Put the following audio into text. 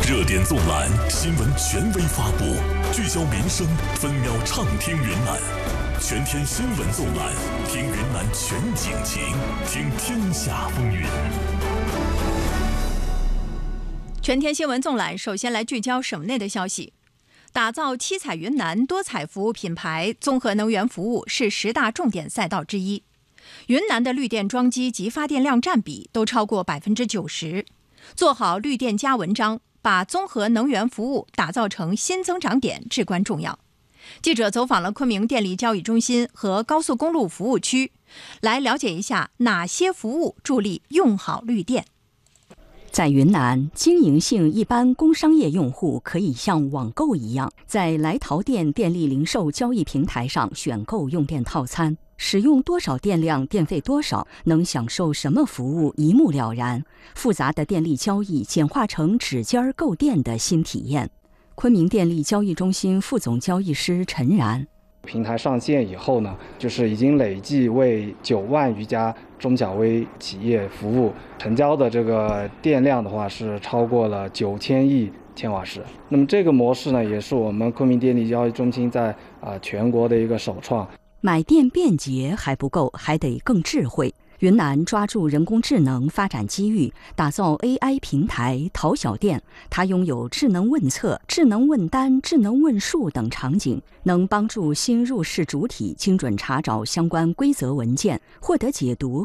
热点纵览，新闻权威发布，聚焦民生，分秒畅听云南。全天新闻纵览，听云南全景情，听天下风云。 全天新闻纵览，首先来聚焦省内的消息。打造七彩云南多彩服务品牌，综合能源服务是10大重点赛道之一。云南的绿电装机及发电量占比都超过90%，做好绿电加文章，把综合能源服务打造成新增长点至关重要。记者走访了昆明电力交易中心和高速公路服务区，来了解一下哪些服务助力用好绿电。 在云南，经营性一般工商业用户可以像网购一样，在来淘电电力零售交易平台上选购用电套餐，使用多少电量，电费多少，能享受什么服务一目了然。复杂的电力交易简化成指尖购电的新体验。昆明电力交易中心副总交易师陈然。 平台上线以后呢，就是已经累计为9万余家中小微企业服务，成交的这个电量的话是超过了9000亿千瓦时。那么这个模式呢，也是我们昆明电力交易中心在全国的一个首创。 买电便捷还不够，还得更智慧。云南抓住人工智能发展机遇，打造 AI 平台淘小电。它拥有智能问测、智能问单、智能问数等场景，能帮助新入市主体精准查找相关规则文件，获得解读